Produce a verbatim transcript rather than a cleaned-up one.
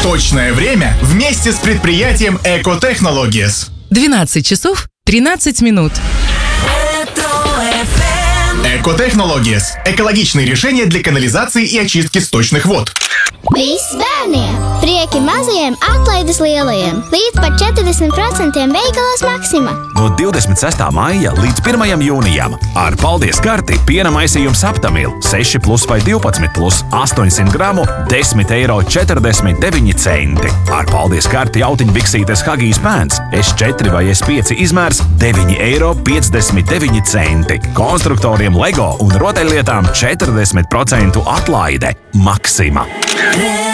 Точное время вместе с предприятием Экотехнологиес. двенадцать часов тринадцать минут. Экотехнологиес. Экологичные решения для канализации и очистки сточных вод. Viss bērniem! Prieki mazajiem, atlaides lielajiem! Līdz pat četrdesmit procenti veikalos Maksima! No divdesmit sestā maija līdz pirmajam jūnijam ar paldies karti piena maisījums Aptamil seši plus vai divpadsmit plus astoņsimt gramu desmit eiro četrdesmit deviņi centi. Ar paldies karti jautiņbiksītes Hagijs pēns es četri vai es pieci izmērs deviņi eiro piecdesmit deviņi centi. Konstruktoriem Lego un rotaļlietām četrdesmit procentu atlaide. Maksima!